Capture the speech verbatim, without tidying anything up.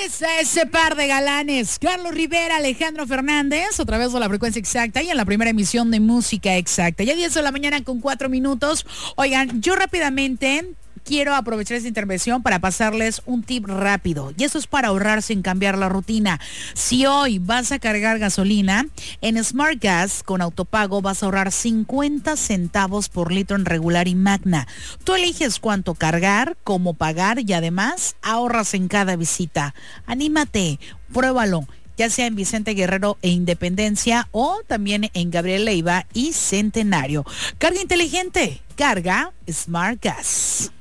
está ese par de galanes, Carlos Rivera, Alejandro Fernández, otra vez a la frecuencia exacta y en la primera emisión de Música Exacta. Ya diez de la mañana con cuatro minutos. Oigan, yo rápidamente quiero aprovechar esta intervención para pasarles un tip rápido. Y eso es para ahorrar sin cambiar la rutina. Si hoy vas a cargar gasolina, en Smart Gas con autopago vas a ahorrar cincuenta centavos por litro en regular y magna. Tú eliges cuánto cargar, cómo pagar y además ahorras en cada visita. Anímate, pruébalo, ya sea en Vicente Guerrero e Independencia o también en Gabriel Leiva y Centenario. Carga inteligente, carga Smart Gas.